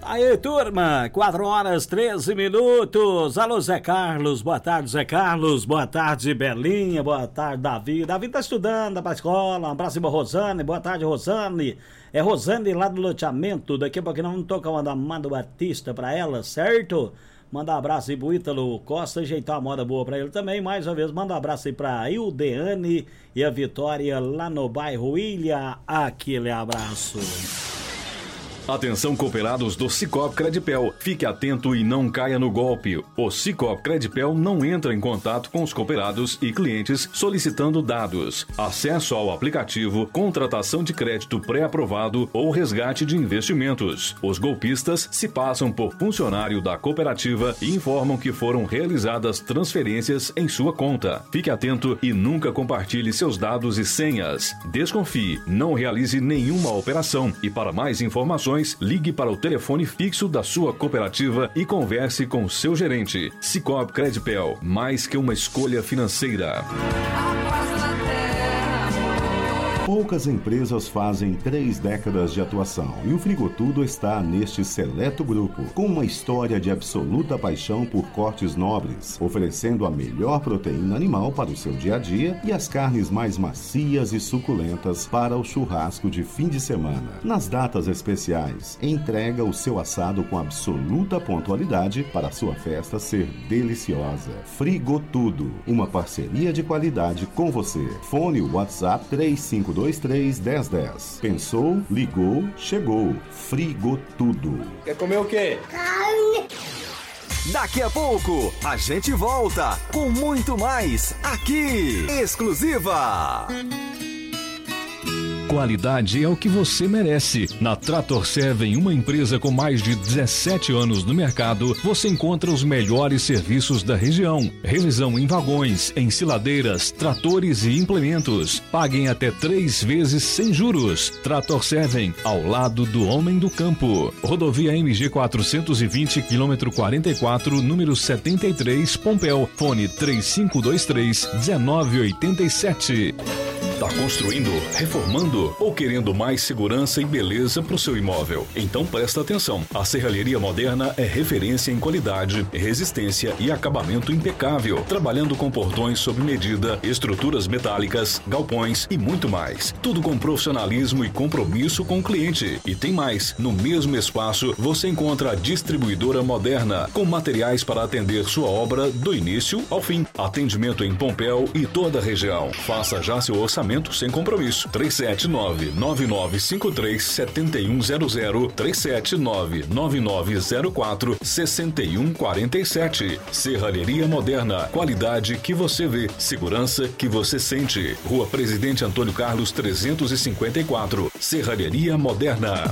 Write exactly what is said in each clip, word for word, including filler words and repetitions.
Aí, turma, quatro horas, treze minutos. Alô, Zé Carlos, boa tarde, Zé Carlos, boa tarde, Belinha, boa tarde, Davi. Davi tá estudando, tá pra escola, um abraço pra Rosane, boa tarde, Rosane. É Rosane lá do loteamento, daqui a pouquinho vamos tocar uma da Amado Batista pra ela, certo? Manda um abraço aí pro Ítalo Costa, ajeitar uma moda boa pra ele também. Mais uma vez, manda um abraço aí pra Ildeane e a Vitória lá no bairro Ilha. Aquele abraço. Atenção, cooperados do Sicoob Credipel. Fique atento e não caia no golpe. O Sicoob Credipel não entra em contato com os cooperados e clientes solicitando dados, acesso ao aplicativo, contratação de crédito pré-aprovado ou resgate de investimentos. Os golpistas se passam por funcionário da cooperativa e informam que foram realizadas transferências em sua conta. Fique atento e nunca compartilhe seus dados e senhas. Desconfie, não realize nenhuma operação e para mais informações ligue para o telefone fixo da sua cooperativa e converse com seu gerente. Sicoob Credipel, mais que uma escolha financeira. Poucas empresas fazem três décadas de atuação e o Frigotudo está neste seleto grupo, com uma história de absoluta paixão por cortes nobres, oferecendo a melhor proteína animal para o seu dia a dia e as carnes mais macias e suculentas para o churrasco de fim de semana. Nas datas especiais, entrega o seu assado com absoluta pontualidade para a sua festa ser deliciosa. Frigotudo, uma parceria de qualidade com você. Fone WhatsApp três cinco dois três, dez dez. Pensou, ligou, chegou. Frigotudo. Quer comer o quê? Carne. Daqui a pouco, a gente volta com muito mais aqui. Exclusiva. Qualidade é o que você merece. Na Trator Seven, uma empresa com mais de dezessete anos no mercado, você encontra os melhores serviços da região. Revisão em vagões, ensiladeiras, tratores e implementos. Paguem até três vezes sem juros. Trator Seven, ao lado do homem do campo. Rodovia M G quatrocentos e vinte, quilômetro quarenta e quatro, número setenta e três, Pompéu. Fone três cinco dois três, um nove oito sete. Está construindo, reformando ou querendo mais segurança e beleza para o seu imóvel? Então presta atenção. A Serralheria Moderna é referência em qualidade, resistência e acabamento impecável, trabalhando com portões sob medida, estruturas metálicas, galpões e muito mais. Tudo com profissionalismo e compromisso com o cliente. E tem mais. No mesmo espaço você encontra a Distribuidora Moderna, com materiais para atender sua obra do início ao fim. Atendimento em Pompéu e toda a região. Faça já seu orçamento sem compromisso. três sete nove, nove nove cinco três, sete um zero zero, três sete nove, nove nove zero quatro, seis um quatro sete. Serralheria Moderna, qualidade que você vê, segurança que você sente. Rua Presidente Antônio Carlos trezentos e cinquenta e quatro. Serralheria Moderna.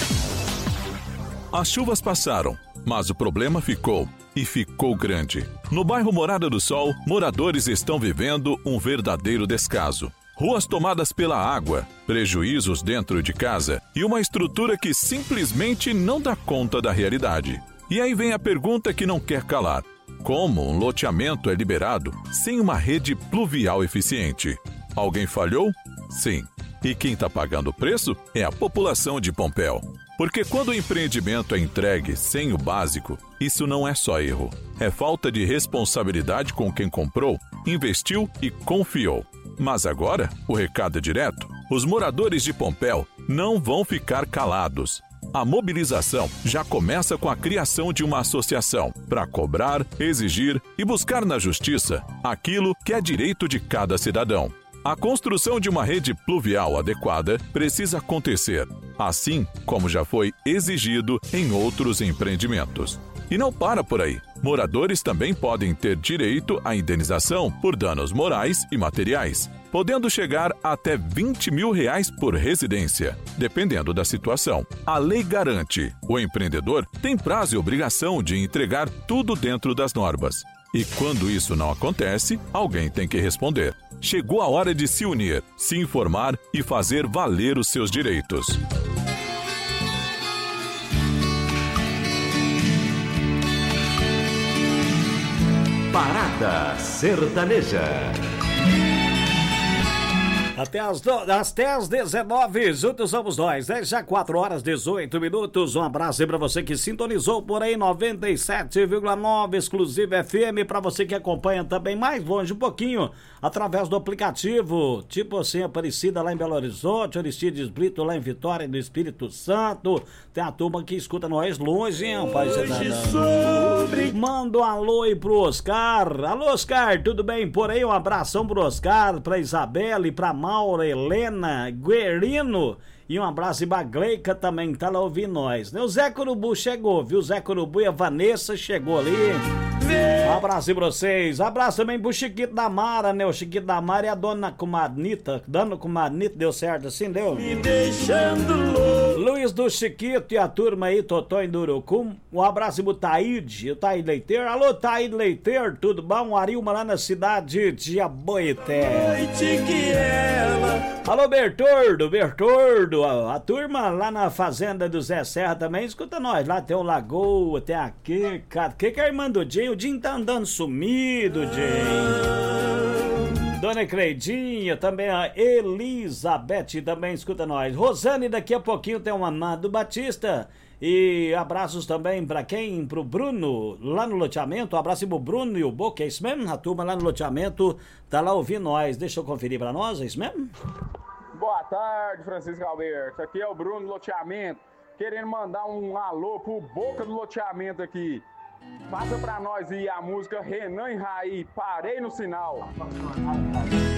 As chuvas passaram, mas o problema ficou. E ficou grande. No bairro Morada do Sol, moradores estão vivendo um verdadeiro descaso. Ruas tomadas pela água, prejuízos dentro de casa e uma estrutura que simplesmente não dá conta da realidade. E aí vem a pergunta que não quer calar. Como um loteamento é liberado sem uma rede pluvial eficiente? Alguém falhou? Sim. E quem está pagando o preço é a população de Pompéu. Porque quando o empreendimento é entregue sem o básico, isso não é só erro. É falta de responsabilidade com quem comprou, investiu e confiou. Mas agora, o recado é direto. Os moradores de Pompéu não vão ficar calados. A mobilização já começa com a criação de uma associação para cobrar, exigir e buscar na justiça aquilo que é direito de cada cidadão. A construção de uma rede pluvial adequada precisa acontecer, assim como já foi exigido em outros empreendimentos. E não para por aí. Moradores também podem ter direito à indenização por danos morais e materiais, podendo chegar até vinte mil reais por residência, dependendo da situação. A lei garante. O empreendedor tem prazo e obrigação de entregar tudo dentro das normas. E quando isso não acontece, alguém tem que responder. Chegou a hora de se unir, se informar e fazer valer os seus direitos. Parada Sertaneja. Até as, do, até as dezenove, juntos somos nós, né? Já quatro horas, dezoito minutos. Um abraço aí pra você que sintonizou por aí, noventa e sete vírgula nove, exclusivo F M. Pra você que acompanha também mais longe um pouquinho, através do aplicativo, tipo assim, Aparecida lá em Belo Horizonte, Aristides Brito lá em Vitória do Espírito Santo. Tem a turma que escuta nós longe, hein, rapaz? Sobre... Manda um alô aí pro Oscar. Alô, Oscar, tudo bem por aí? Um abração pro Oscar, pra Isabela e pra Maura, Helena, Guerino. E um abraço pra Gleica também, tá lá ouvindo nós, né? O Zé Curubu chegou, viu? O Zé Curubu e a Vanessa chegou ali. Um abraço pra vocês. Abraço também pro Chiquito da Mara, né? O Chiquito da Mara e a dona Comadnita. Dona Comadnita, deu certo assim, deu? Me deixando louco. Luiz do Chiquito e a turma aí, Totó em Durucum. Um abraço pro Taíde, o Taíde Leiteiro. Alô, Taíde Leiteiro, tudo bom? O Arilma lá na cidade de Aboité. Noite que ela... Alô, Bertordo, Bertordo. A, a turma lá na fazenda do Zé Serra também escuta nós. Lá tem o Lagoa, tem aqui, cara. Que que é a irmã do Dinho? O Dinho tá andando sumido, Dinho. Dona Creidinha, também a Elizabeth também escuta nós. Rosane, daqui a pouquinho tem o Amado Batista. E abraços também pra quem? Pro Bruno, lá no loteamento. Um abraço pro Bruno e o Boca, é isso mesmo? A turma lá no loteamento tá lá ouvindo nós. Deixa eu conferir pra nós, é isso mesmo? Boa tarde, Francisco Alberto. Aqui é o Bruno do loteamento, querendo mandar um alô pro Boca do loteamento aqui. Passa pra nós aí a música Renan e Raí, Parei no Sinal.